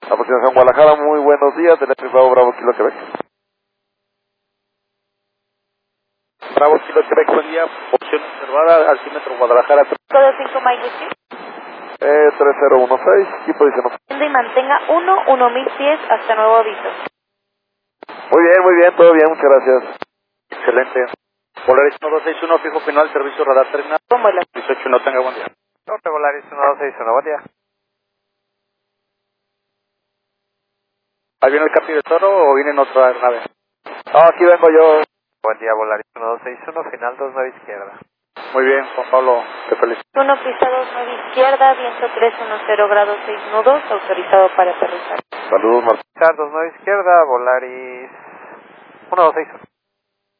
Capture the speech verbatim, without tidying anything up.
Aproximación Guadalajara, muy buenos días, del Bravo Bravo Kilo Quebec. Bravo Kilo Quebec, buen día, opción observada, altímetro Guadalajara. Código cinco Mile Street. Eh, tres cero uno seis, y posición. Y mantenga uno, uno mil pies hasta nuevo aviso. Muy bien, muy bien, todo bien, muchas gracias. Excelente. Volaris uno dos seis uno, fijo final, servicio radar terminado. ¿Cómo la? dieciocho, no tenga buen día. Norte Volaris uno dos seis uno, buen día. ¿Ahí viene el Capi de Toro o viene en otra nave? No, aquí vengo yo. Buen día, Volaris uno dos seis uno, final dos nueve izquierda. Muy bien, Juan Pablo, te felicito. uno pista dos nueve izquierda, viento tres uno cero grados seis nudos, autorizado para aterrizar. Saludos, Martín. dos nueve izquierda, Volaris uno dos seis uno.